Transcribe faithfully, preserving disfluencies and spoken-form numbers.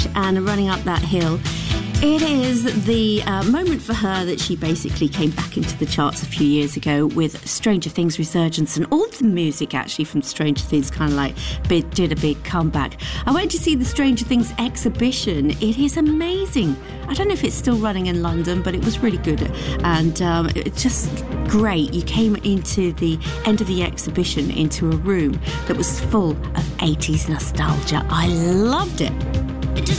and Running Up That Hill. It is the uh, moment for her that she basically came back into the charts a few years ago with Stranger Things Resurgence, and all the music actually from Stranger Things kind of like bit, did a big comeback. I went to see the Stranger Things exhibition. It is amazing. I don't know if it's still running in London, but it was really good, and um, it's just great. You came into the end of the exhibition into a room that was full of eighties nostalgia. I loved it.